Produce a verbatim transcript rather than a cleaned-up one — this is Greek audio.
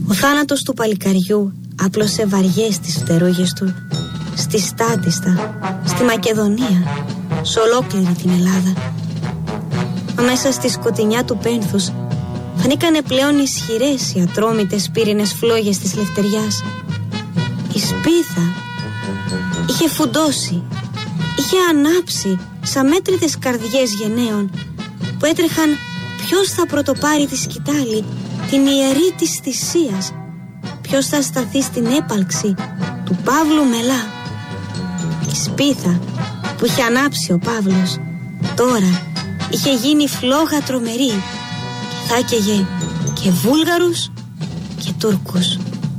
Ο θάνατος του παλικαριού άπλωσε βαριές τις φτερούγες του στη Στάτιστα, στη Μακεδονία, σε ολόκληρη την Ελλάδα. Μα μέσα στη σκοτεινιά του πένθους φανήκανε πλέον ισχυρές οι ατρόμητες πύρινες φλόγες της λευτεριάς. Η σπίθα είχε φουντώσει, είχε ανάψει σαν μέτρητες καρδιές γενναίων που έτρεχαν ποιος θα πρωτοπάρει τη σκητάλη, την ιερή της θυσίας, ποιος θα σταθεί στην έπαλξη του Παύλου Μελά. Η σπίθα που είχε ανάψει ο Παύλος τώρα είχε γίνει φλόγα τρομερή και θα έκαιγε και Βούλγαρους και Τούρκους.